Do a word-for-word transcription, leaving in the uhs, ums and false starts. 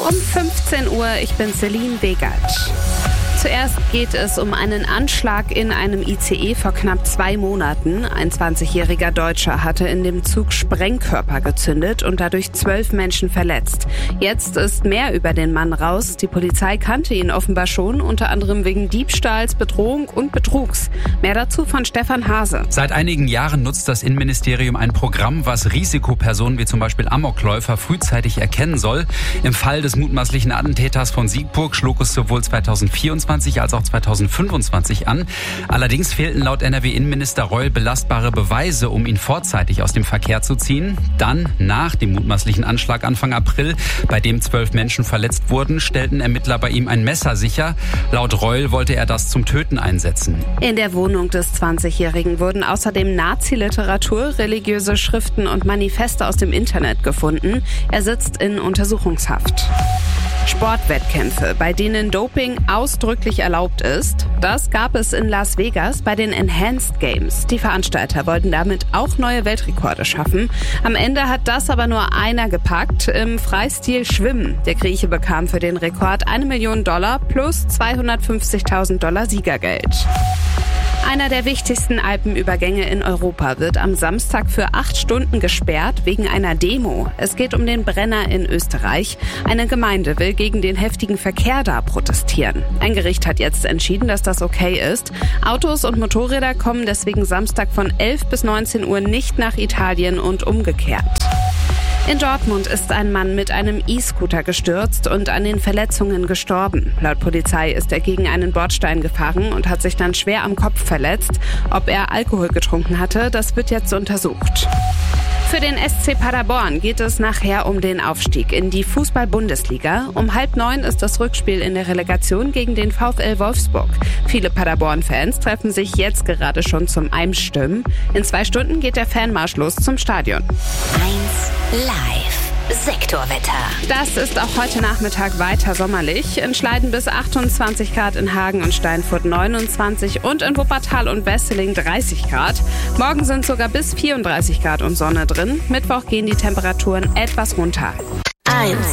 Um fünfzehn Uhr, ich bin Celine Begatsch. Zuerst geht es um einen Anschlag in einem I C E vor knapp zwei Monaten. Ein zwanzigjähriger Deutscher hatte in dem Zug Sprengkörper gezündet und dadurch zwölf Menschen verletzt. Jetzt ist mehr über den Mann raus. Die Polizei kannte ihn offenbar schon, unter anderem wegen Diebstahls, Bedrohung und Betrugs. Mehr dazu von Stefan Hase. Seit einigen Jahren nutzt das Innenministerium ein Programm, was Risikopersonen wie zum Beispiel Amokläufer frühzeitig erkennen soll. Im Fall des mutmaßlichen Attentäters von Siegburg schlug es sowohl zweitausendvierundzwanzig als auch zweitausendfünfundzwanzig an. Allerdings fehlten laut N R W-Innenminister Reul belastbare Beweise, um ihn vorzeitig aus dem Verkehr zu ziehen. Dann, nach dem mutmaßlichen Anschlag Anfang April, bei dem zwölf Menschen verletzt wurden, stellten Ermittler bei ihm ein Messer sicher. Laut Reul wollte er das zum Töten einsetzen. In der Wohnung des zwanzigjährigen wurden außerdem Nazi-Literatur, religiöse Schriften und Manifeste aus dem Internet gefunden. Er sitzt in Untersuchungshaft. Sportwettkämpfe, bei denen Doping ausdrücklich erlaubt ist. Das gab es in Las Vegas bei den Enhanced Games. Die Veranstalter wollten damit auch neue Weltrekorde schaffen. Am Ende hat das aber nur einer gepackt, im Freistil Schwimmen. Der Grieche bekam für den Rekord eine Million Dollar plus zweihundertfünfzigtausend Dollar Siegergeld. Einer der wichtigsten Alpenübergänge in Europa wird am Samstag für acht Stunden gesperrt wegen einer Demo. Es geht um den Brenner in Österreich. Eine Gemeinde will gegen den heftigen Verkehr da protestieren. Ein Gericht hat jetzt entschieden, dass das okay ist. Autos und Motorräder kommen deswegen Samstag von elf bis neunzehn Uhr nicht nach Italien und umgekehrt. In Dortmund ist ein Mann mit einem E-Scooter gestürzt und an den Verletzungen gestorben. Laut Polizei ist er gegen einen Bordstein gefahren und hat sich dann schwer am Kopf verletzt. Ob er Alkohol getrunken hatte, das wird jetzt untersucht. Für den S C Paderborn geht es nachher um den Aufstieg in die Fußball-Bundesliga. Um halb neun ist das Rückspiel in der Relegation gegen den VfL Wolfsburg. Viele Paderborn-Fans treffen sich jetzt gerade schon zum Einstimmen. In zwei Stunden geht der Fanmarsch los zum Stadion. eins Live. Sektorwetter. Das ist auch heute Nachmittag weiter sommerlich. In Schleiden bis achtundzwanzig Grad, in Hagen und Steinfurt neunundzwanzig und in Wuppertal und Wesseling dreißig Grad. Morgen sind sogar bis vierunddreißig Grad und Sonne drin. Mittwoch gehen die Temperaturen etwas runter. eins